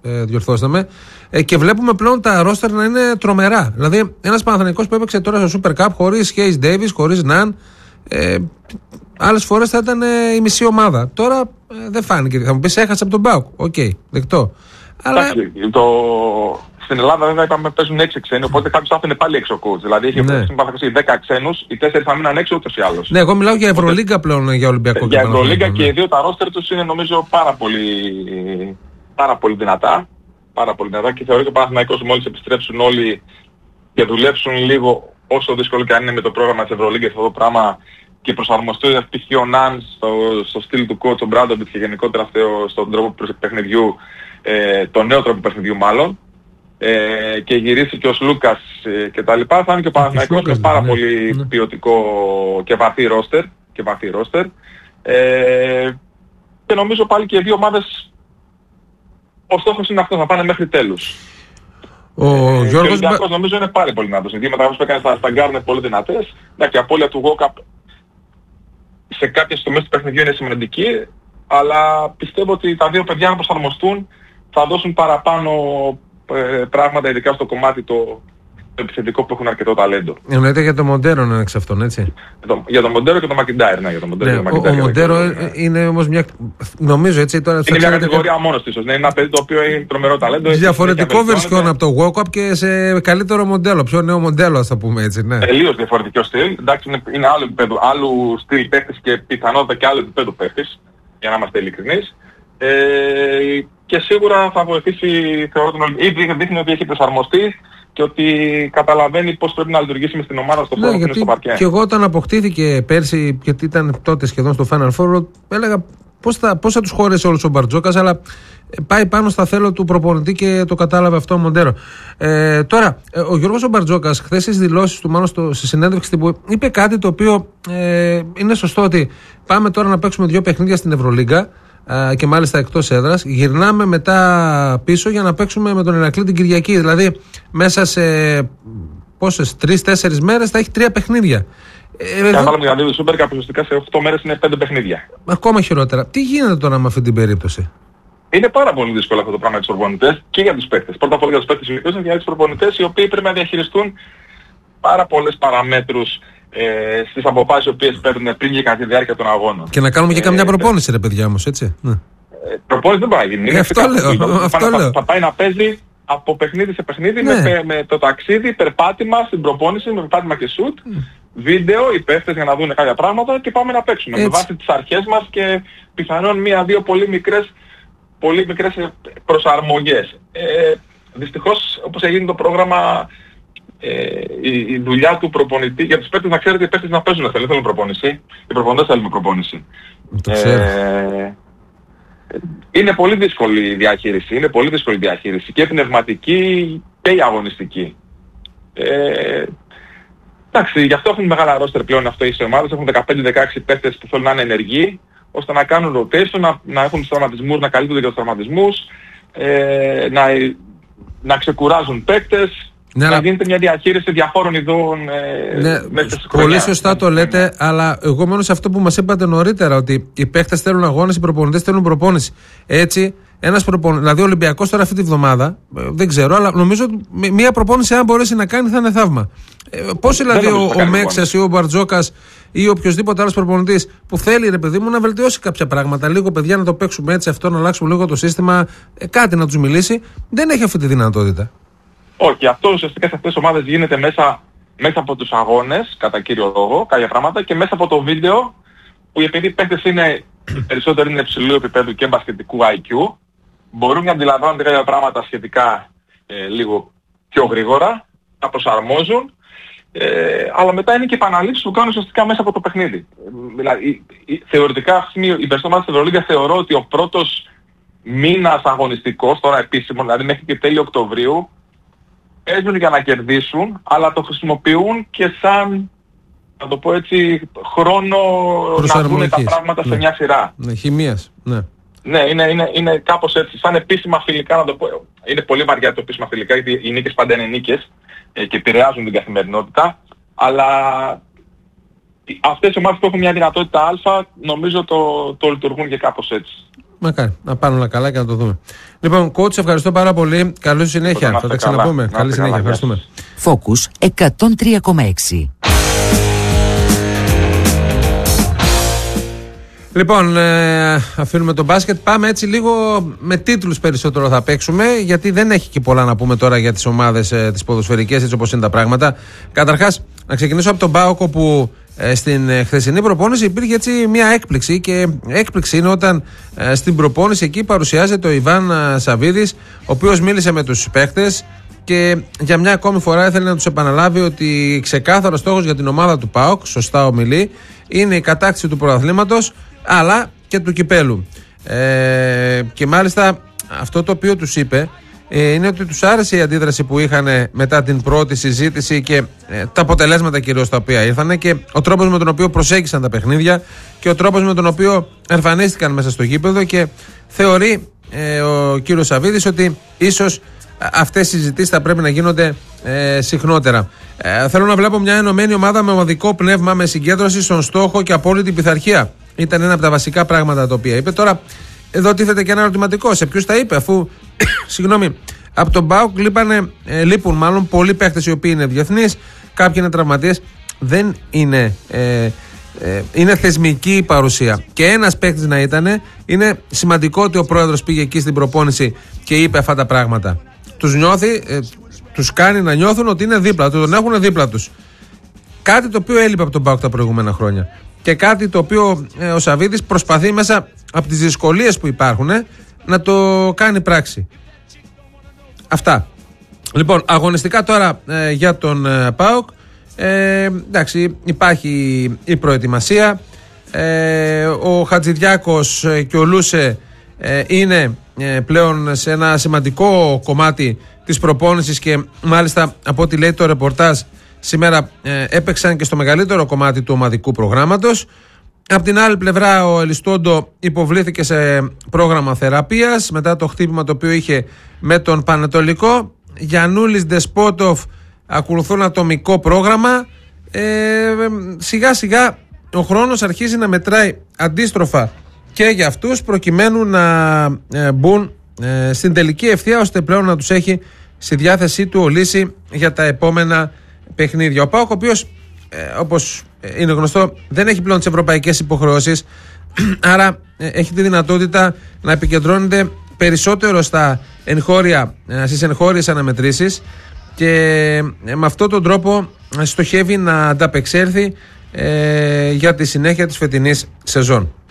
διορθώστε με. Και βλέπουμε πλέον τα ρόστερ να είναι τρομερά. Δηλαδή, ένας Παναθηναϊκός που έπαιξε τώρα στο Super Cup χωρίς Hayes Davis, χωρίς Ναν. Άλλες φορές θα ήταν η μισή ομάδα. Τώρα δεν φάνηκε. Θα μου πεις έχασε από τον ΠΑΟΚ. Οκ, δεκτό. Αλλά... Στην Ελλάδα βέβαια είπαμε παίζουν 6 ξένοι, οπότε κάποιος θα έφερε πάλι έξω ο coach. Δηλαδή έχει 10 ξένους, οι 4 θα μείναν έξω ούτως ή άλλως. Ναι, εγώ μιλάω για Ευρωλίγκα πλέον, για Ολυμπιακό. Για Ευρωλίγκα και οι δύο τα ρόστερ τους είναι νομίζω πάρα πολύ δυνατά. Πάρα πολύ δυνατά και θεωρώ ότι ο Παναθηναϊκός μόλις επιστρέψουν όλοι και δουλέψουν λίγο, όσο δύσκολο και αν είναι με το πρόγραμμα της Ευρωλίγκας αυτό το πράγμα, και προσαρμοστεί π.χ. ο Ναν στο στυλ του coach, ο Μπράντοβιτς και γενικότερα στον τρόπο παιχνιδιού, τον νέο τρόπο παιχνιδιού μάλλον, και γυρίσει και ο Λούκας και τα λοιπά, θα είναι και ο Παναθηναϊκός με πάρα πολύ ποιοτικό και βαθύ ρόστερ. Και νομίζω πάλι και οι δύο ομάδες ο στόχος είναι αυτό, να πάνε μέχρι τέλους. Ο Ολυμπιακός νομίζω είναι πάρα πολύ δυνατός. Οι δύο μεταγραφές που έκανε στα γκάρ είναι πολύ δυνατές. Και η απώλεια του Γόκαπ σε κάποιες τομές του παιχνιδιού είναι σημαντική, αλλά πιστεύω ότι τα δύο παιδιά να προσαρμοστούν θα δώσουν παραπάνω πράγματα, ειδικά στο κομμάτι το επιθετικό που έχουν αρκετό ταλέντο. Εννοείται για το Μοντέρο είναι εξ αυτών, έτσι. Για το Μοντέρο και το Μακιντάιρ, ναι, για το Μοντέρο. Ναι, ο Μοντέρο είναι όμως μια, νομίζω έτσι τώρα... Είναι μια κατηγορία μόνος της, είναι ένα παιδί το οποίο έχει τρομερό ταλέντο. Διαφορετικό βερσιόν από το Walkup και σε καλύτερο μοντέλο, πιο νέο μοντέλο, ας το πούμε έτσι, ναι. Τελείως διαφορετικό στυλ, εντάξει είναι άλλο επίπεδο, άλλου στυλ παίχτης και πιθανότητα και άλλο επίπεδο παίχτης, για να είμαστε ειλικρινείς. Και σίγουρα θα βοηθήσει, θεωρώ τον Ολυμπιακό, ήδη δείχνει ότι έχει προσαρμοστεί και ότι καταλαβαίνει πώς πρέπει να λειτουργήσει μες στην ομάδα στο χώρο που είναι στο παρκέ. Και εγώ όταν αποκτήθηκε πέρσι, γιατί ήταν τότε σχεδόν στο Final Four, έλεγα πώς θα τους χωρέσει όλος ο Μπαρτζόκας, αλλά πάει πάνω στα θέλω του προπονητή και το κατάλαβε αυτό ο Μοντέρο. Τώρα, ο Γιώργος ο Μπαρτζόκας, χθες στις δηλώσεις του, μάλλον στη συνέντευξη που είπε κάτι το οποίο είναι σωστό, ότι πάμε τώρα να παίξουμε 2 παιχνίδια στην Ευρωλίγκα, και μάλιστα εκτός έδρας, γυρνάμε μετά πίσω για να παίξουμε με τον Ηρακλή την Κυριακή. Δηλαδή μέσα σε πόσες, 3-4 μέρες θα έχει 3 παιχνίδια. Και αν βάλουμε για δύο Super Cup, ουσιαστικά σε 8 μέρες είναι 5 παιχνίδια. Ακόμα χειρότερα. Τι γίνεται τώρα με αυτή την περίπτωση? Είναι πάρα πολύ δύσκολο αυτό το πράγμα για τους προπονητές και για τους παίκτες. Πρώτα απ' όλα για τους παίκτες και για τους προπονητές, οι οποίοι πρέπει να διαχειριστούν πάρα πολλές παραμέτρους στις αποφάσεις οι οποίες παίρνουν πριν και κατά τη διάρκεια των αγώνων. Και να κάνουμε και καμιά προπόνηση, ρε παιδιά όμως, έτσι. Προπόνηση δεν μπορεί να γίνει. Αυτό λέω. Θα πάει να παίζει από παιχνίδι σε παιχνίδι, με το ταξίδι, περπάτημα στην προπόνηση, με περπάτημα και σουτ, βίντεο, οι παίχτες για να δουν κάποια πράγματα και πάμε να παίξουμε. Με βάση τις αρχές μας και πιθανόν 1-2 πολύ μικρές προσαρμογές. Δυστυχώς, όπως έγινε το πρόγραμμα, η δουλειά του προπονητή, για τους παίκτες να ξέρετε, οι παίκτες να παίζουν, θέλουν προπόνηση, οι προπονητές θέλουν προπόνηση. Είναι πολύ δύσκολη η διαχείριση, και πνευματική και η αγωνιστική. Εντάξει, γι' αυτό έχουν μεγάλα ρόστερ πλέον αυτές οι ομάδες, έχουν 15-16 παίκτες που θέλουν να είναι ενεργοί, ώστε να κάνουν rotation, να έχουν τους τραυματισμούς, να καλύπτονται για τους τραυματισμούς, να ξεκουράζουν παίκτες. Ναι, να γίνεται μια διαχείριση διαφόρων ειδών μέσα στη χρονιά. Πολύ σωστά το λέτε, αλλά εγώ μόνο σε αυτό που μας είπατε νωρίτερα, ότι οι παίχτες θέλουν αγώνες, οι προπονητές θέλουν προπόνηση. Έτσι, ένας προπονητής, δηλαδή ο Ολυμπιακός τώρα αυτή τη βδομάδα, δεν ξέρω, αλλά νομίζω ότι μια προπόνηση, αν μπορέσει να κάνει, θα είναι θαύμα. Πώς δηλαδή ο Μέξας ή ο Μπαρτζόκας ή οποιοδήποτε άλλος προπονητής που θέλει, ρε παιδί μου, να βελτιώσει κάποια πράγματα, λίγο παιδιά να το παίξουμε έτσι, αυτό να αλλάξουμε λίγο το σύστημα, κάτι να τους μιλήσει, δεν έχει αυτή τη δυνατότητα. Όχι, αυτό ουσιαστικά σε αυτές τις ομάδες γίνεται μέσα από τους αγώνες, κατά κύριο λόγο, κάποια πράγματα, και μέσα από το βίντεο, που επειδή οι παίκτες περισσότερο είναι υψηλού επίπεδου και μπασκετικού IQ, μπορούν να αντιλαμβάνονται κάποια πράγματα σχετικά λίγο πιο γρήγορα, να προσαρμόζουν, αλλά μετά είναι και επαναλήψεις που κάνουν ουσιαστικά μέσα από το παιχνίδι. Δηλαδή, θεωρητικά, οι περισσότερες ομάδες της Ευρωλίγκας θεωρώ ότι ο πρώτος μήνας αγωνιστικός, τώρα επίσημο, δηλαδή μέχρι και τέλη Οκτωβρίου, παίζουν για να κερδίσουν, αλλά το χρησιμοποιούν και σαν, να το πω έτσι, χρόνο να δουν τα πράγματα σε μια σειρά. Ναι, χημίας, ναι. Ναι, είναι κάπως έτσι, σαν επίσημα φιλικά, να το πω. Είναι πολύ βαριά το επίσημα φιλικά, γιατί οι νίκες πάντα είναι νίκες και επηρεάζουν την καθημερινότητα, αλλά αυτές οι ομάδες που έχουν μια δυνατότητα α, νομίζω το λειτουργούν και κάπως έτσι. Μακάρι να πάνε όλα καλά και να το δούμε. Λοιπόν, coach, ευχαριστώ πάρα πολύ. Καλή συνέχεια. Θα τα ξαναπούμε. Καλή συνέχεια. Ευχαριστούμε. Focus 103,6. Λοιπόν, αφήνουμε το μπάσκετ. Πάμε έτσι λίγο με τίτλους περισσότερο θα παίξουμε, γιατί δεν έχει και πολλά να πούμε τώρα για τις ομάδες τις ποδοσφαιρικές, έτσι όπως είναι τα πράγματα. Καταρχάς, να ξεκινήσω από τον ΠΑΟΚ, όπου στην χθεσινή προπόνηση υπήρχε έτσι μια έκπληξη, και έκπληξη είναι όταν στην προπόνηση εκεί παρουσιάζεται ο Ιβάν Σαββίδης, ο οποίος μίλησε με τους παίχτες και για μια ακόμη φορά ήθελε να τους επαναλάβει ότι ξεκάθαρος στόχος για την ομάδα του ΠΑΟΚ, σωστά ομιλεί, είναι η κατάκτηση του πρωταθλήματος αλλά και του κυπέλου. Και μάλιστα αυτό το οποίο τους είπε είναι ότι τους άρεσε η αντίδραση που είχαν μετά την πρώτη συζήτηση και τα αποτελέσματα κυρίως τα οποία ήρθαν, και ο τρόπος με τον οποίο προσέγγισαν τα παιχνίδια και ο τρόπος με τον οποίο εμφανίστηκαν μέσα στο γήπεδο, και θεωρεί ο κύριος Σαββίδης ότι ίσως αυτές οι συζητήσεις θα πρέπει να γίνονται συχνότερα. Θέλω να βλέπω μια ενωμένη ομάδα με ομαδικό πνεύμα, με συγκέντρωση στον στόχο και απόλυτη πειθαρχία. Ήταν ένα από τα βασικά πράγματα τα οποία είπε. Τώρα, εδώ τίθεται και ένα ερωτηματικό. Σε ποιους τα είπε, αφού συγγνώμη, από τον ΠΑΟΚ λείπουν μάλλον πολλοί παίχτες οι οποίοι είναι διεθνείς, κάποιοι είναι τραυματίες. Δεν είναι. Είναι θεσμική η παρουσία. Και ένας παίχτης να ήταν, είναι σημαντικό ότι ο πρόεδρος πήγε εκεί στην προπόνηση και είπε αυτά τα πράγματα. Τους νιώθει, τους κάνει να νιώθουν ότι είναι δίπλα, τον έχουν δίπλα τους. Κάτι το οποίο έλειπε από τον ΠΑΟΚ τα προηγούμενα χρόνια. Και κάτι το οποίο ο Σαββίδης προσπαθεί μέσα από τις δυσκολίες που υπάρχουν να το κάνει πράξη. Αυτά. Λοιπόν, αγωνιστικά τώρα για τον ΠΑΟΚ. Εντάξει, υπάρχει η προετοιμασία. Ο Χατζηδιάκος και ο Λούσε είναι πλέον σε ένα σημαντικό κομμάτι της προπόνησης, και μάλιστα από ό,τι λέει το ρεπορτάζ σήμερα έπαιξαν και στο μεγαλύτερο κομμάτι του ομαδικού προγράμματος. Απ' την άλλη πλευρά, ο Ελιστόντο υποβλήθηκε σε πρόγραμμα θεραπείας μετά το χτύπημα το οποίο είχε με τον Πανετολικό. Γιαννούλης, Ντεσπότοφ ακολουθούν ατομικό πρόγραμμα. Σιγά σιγά ο χρόνος αρχίζει να μετράει αντίστροφα και για αυτούς, προκειμένου να μπουν στην τελική ευθεία, ώστε πλέον να τους έχει στη διάθεσή του ο Λύση για τα επόμενα παιχνίδια. Ο ΠΑΟΚ, ο οποίος όπως είναι γνωστό δεν έχει πλέον τις ευρωπαϊκές υποχρεώσεις, άρα έχει τη δυνατότητα να επικεντρώνεται περισσότερο στις εγχώριες αναμετρήσεις, και με αυτόν τον τρόπο στοχεύει να ανταπεξέλθει για τη συνέχεια της φετινής σεζόν.